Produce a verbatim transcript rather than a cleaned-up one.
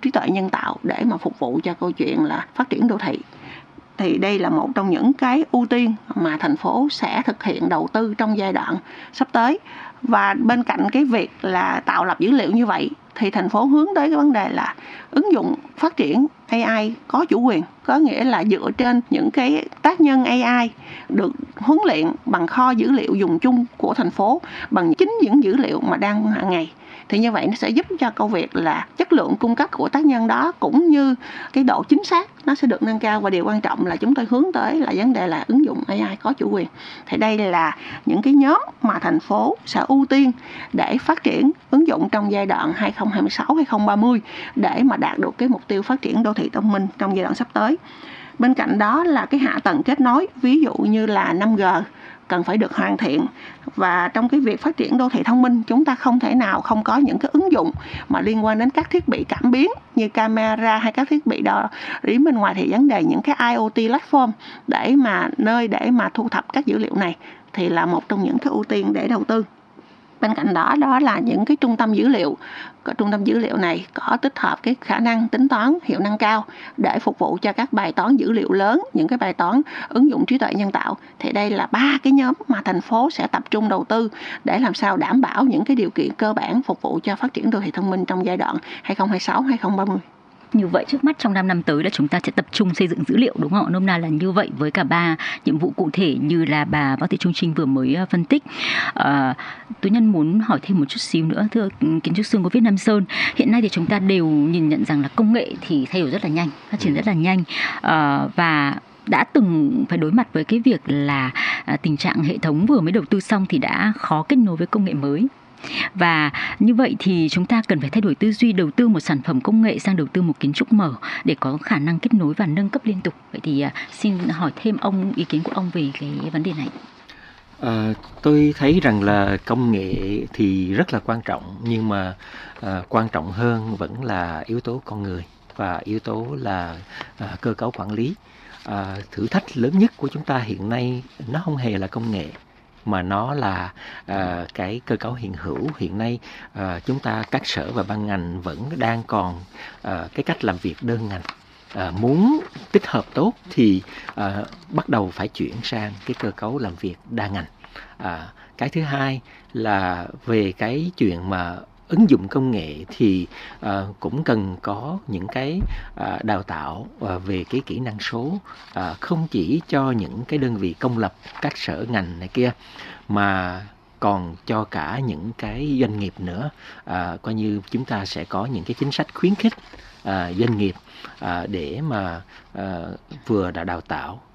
trí tuệ nhân tạo để mà phục vụ cho câu chuyện là phát triển đô thị. Thì đây là một trong những cái ưu tiên mà thành phố sẽ thực hiện đầu tư trong giai đoạn sắp tới. Và bên cạnh cái việc là tạo lập dữ liệu như vậy thì thành phố hướng tới cái vấn đề là ứng dụng phát triển a i có chủ quyền, có nghĩa là dựa trên những cái tác nhân a i được huấn luyện bằng kho dữ liệu dùng chung của thành phố, bằng chính những dữ liệu mà đang hàng ngày. Thì như vậy nó sẽ giúp cho công việc là chất lượng cung cấp của tác nhân đó cũng như cái độ chính xác nó sẽ được nâng cao. Và điều quan trọng là chúng tôi hướng tới là vấn đề là ứng dụng a i có chủ quyền. Thì đây là những cái nhóm mà thành phố sẽ ưu tiên để phát triển ứng dụng trong giai đoạn hai không hai sáu đến hai không ba mươi để mà đạt được cái mục tiêu phát triển đô thị thông minh trong giai đoạn sắp tới. Bên cạnh đó là cái hạ tầng kết nối, ví dụ như là năm G cần phải được hoàn thiện. Và trong cái việc phát triển đô thị thông minh, chúng ta không thể nào không có những cái ứng dụng mà liên quan đến các thiết bị cảm biến như camera hay các thiết bị đo đếm bên ngoài. Thì vấn đề những cái IoT platform để mà nơi để mà thu thập các dữ liệu này thì là một trong những cái ưu tiên để đầu tư. Bên cạnh đó, đó là những cái trung tâm dữ liệu. Trung tâm dữ liệu này có tích hợp cái khả năng tính toán hiệu năng cao để phục vụ cho các bài toán dữ liệu lớn, những cái bài toán ứng dụng trí tuệ nhân tạo. Thì đây là ba cái nhóm mà thành phố sẽ tập trung đầu tư để làm sao đảm bảo những cái điều kiện cơ bản phục vụ cho phát triển đô thị thông minh trong giai đoạn hai không hai sáu đến hai không ba mươi. Như vậy trước mắt trong năm năm tới là chúng ta sẽ tập trung xây dựng dữ liệu, đúng không? Nôm na là như vậy, với cả ba nhiệm vụ cụ thể như là bà Võ Thị Trung Trinh vừa mới phân tích. À, Tú Nhân muốn hỏi thêm một chút xíu nữa, thưa kiến trúc sư Ngô Viết Nam Sơn. Hiện nay thì chúng ta đều nhìn nhận rằng là công nghệ thì thay đổi rất là nhanh, phát triển rất là nhanh, à, và đã từng phải đối mặt với cái việc là à, tình trạng hệ thống vừa mới đầu tư xong thì đã khó kết nối với công nghệ mới. Và như vậy thì chúng ta cần phải thay đổi tư duy, đầu tư một sản phẩm công nghệ sang đầu tư một kiến trúc mở để có khả năng kết nối và nâng cấp liên tục. Vậy thì uh, xin hỏi thêm ông ý kiến của ông về cái vấn đề này. À, tôi thấy rằng là công nghệ thì rất là quan trọng, nhưng mà à, quan trọng hơn vẫn là yếu tố con người và yếu tố là à, cơ cấu quản lý. À, thử thách lớn nhất của chúng ta hiện nay nó không hề là công nghệ, mà nó là à, cái cơ cấu hiện hữu. Hiện nay à, chúng ta các sở và ban ngành vẫn đang còn à, cái cách làm việc đơn ngành. À, muốn tích hợp tốt thì à, bắt đầu phải chuyển sang cái cơ cấu làm việc đa ngành. À, cái thứ hai là về cái chuyện mà ứng dụng công nghệ thì à, cũng cần có những cái à, đào tạo à, về cái kỹ năng số, à, không chỉ cho những cái đơn vị công lập, các sở ngành này kia, mà còn cho cả những cái doanh nghiệp nữa. À, coi như chúng ta sẽ có những cái chính sách khuyến khích à, doanh nghiệp à, để mà à, vừa đã đào tạo